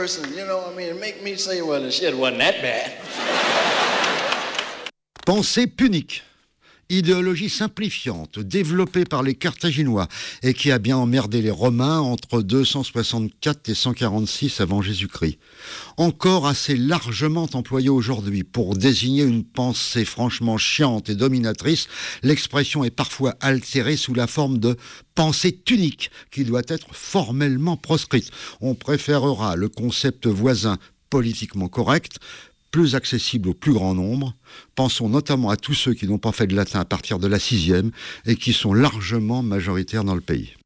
person, make me say, well, the shit wasn't that bad. Pensée punique. Idéologie simplifiante, développée par les Carthaginois et qui a bien emmerdé les Romains entre 264 et 146 avant Jésus-Christ. Encore assez largement employée aujourd'hui pour désigner une pensée franchement chiante et dominatrice, l'expression est parfois altérée sous la forme de pensée tunique qui doit être formellement proscrite. On préférera le concept voisin politiquement correct, plus accessible au plus grand nombre. Pensons notamment à tous ceux qui n'ont pas fait de latin à partir de la 6e et qui sont largement majoritaires dans le pays.